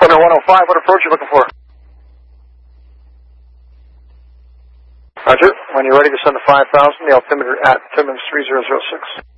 Thunder 105, what approach are you looking for? Roger. When you're ready to send the 5,000, the altimeter at Timmins 3006.